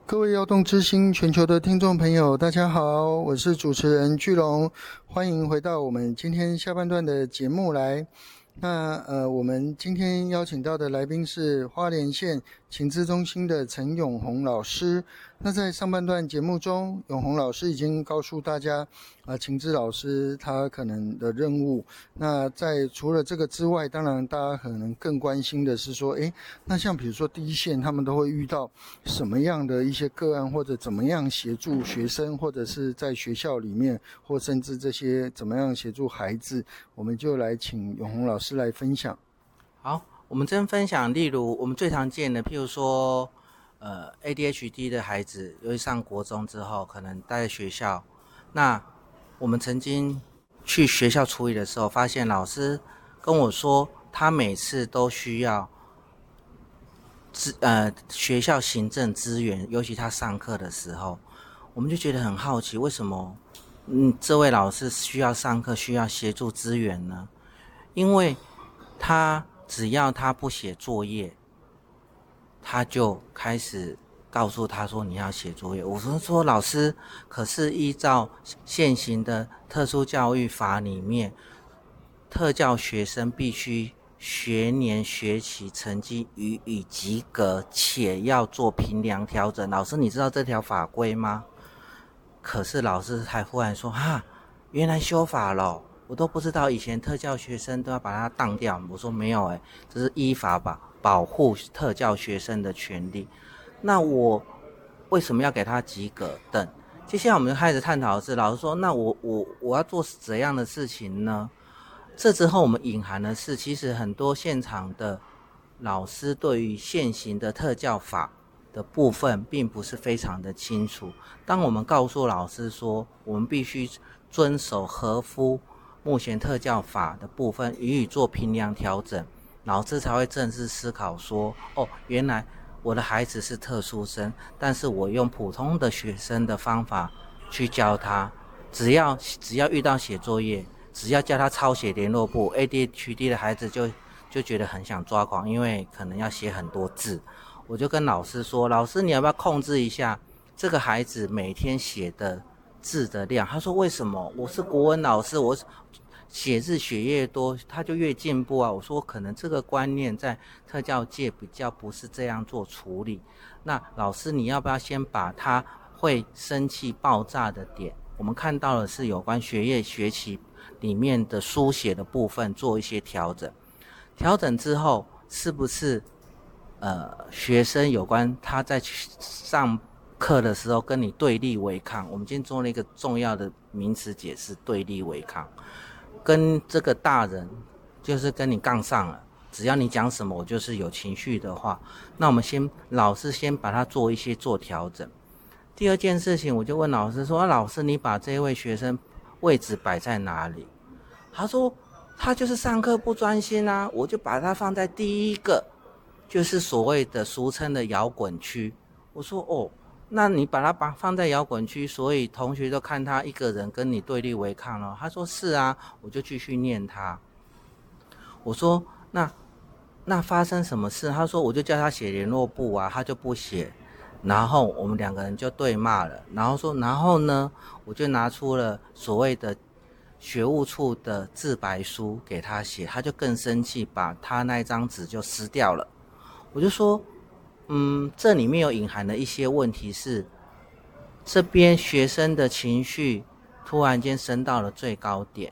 各位耀动之星全球的听众朋友，大家好，我是主持人巨龙，欢迎回到我们今天下半段的节目来。我们今天邀请到的来宾是花莲县情资中心的陈永红老师。那在上半段节目中，永红老师已经告诉大家，情资老师他可能的任务。那除了这个之外，当然大家可能更关心的是说，那像比如说第一线，他们都会遇到什么样的一些个案，或者怎么样协助学生，或者是在学校里面，或甚至这些怎么样协助孩子，我们就来请永红老师来分享。 好，我们这边分享，例如我们最常见的，譬如说，ADHD 的孩子，由于上国中之后，可能待在学校，那我们曾经去学校处理的时候，发现老师跟我说，他每次都需要学校行政资源，尤其他上课的时候，我们就觉得很好奇，为什么这位老师需要上课，需要协助资源呢？因为只要他不写作业，他就开始告诉他说你要写作业。我说老师，可是依照现行的特殊教育法里面，特教学生必须学年学期成绩予以及格，且要做评量调整。老师，你知道这条法规吗？可是老师还忽然说原来修法了，我都不知道，以前特教学生都要把它当掉。我说没有这是依法保护特教学生的权利。那我为什么要给他及格等？接下来我们就开始探讨的是，老师说那我要做怎样的事情呢？这之后我们隐含的是，其实很多现场的老师对于现行的特教法的部分并不是非常的清楚。当我们告诉老师说我们必须遵守合乎目前特教法的部分予以做评量调整，老师才会正式思考说原来我的孩子是特殊生，但是我用普通的学生的方法去教他，只要遇到写作业，只要叫他抄写联络簿， ADHD 的孩子就觉得很想抓狂，因为可能要写很多字。我就跟老师说，老师你要不要控制一下这个孩子每天写的字的量？他说为什么？我是国文老师，我写字写越多他就越进步啊。我说可能这个观念在特教界比较不是这样做处理。那老师你要不要先把他会生气爆炸的点，我们看到的是有关学业学期里面的书写的部分做一些调整。调整之后是不是学生有关他在上课的时候跟你对立违抗？我们今天做了一个重要的名词解释，对立违抗。跟这个大人就是跟你杠上了，只要你讲什么我就是有情绪的话，那我们老师先把它做调整。第二件事情，我就问老师说，老师你把这位学生位置摆在哪里？他说他就是上课不专心啊，我就把他放在第一个，就是所谓的俗称的摇滚区。我说那你把他放在摇滚区，所以同学都看他一个人跟你对立违抗了。他说是啊，我就继续念他。我说那发生什么事？他说我就叫他写联络簿啊，他就不写，然后我们两个人就对骂了。然后呢，我就拿出了所谓的学务处的自白书给他写，他就更生气，把他那一张纸就撕掉了。我就说这里面有隐含的一些问题是，这边学生的情绪突然间升到了最高点，